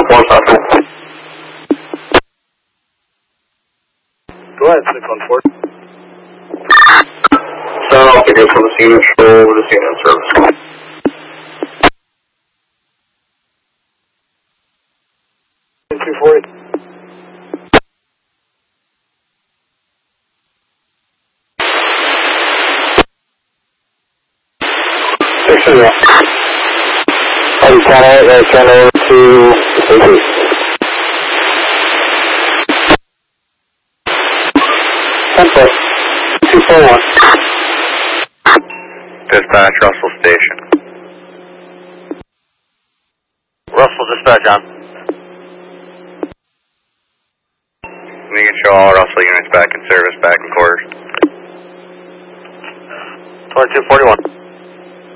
614 South. Go ahead, 614. South, I guess from the unit control to the unit service. 240. I'll turn over to AP. Template 241. Dispatch, Russell Station. Russell dispatch on. We can show all Russell units back in service, back in quarters. 2241.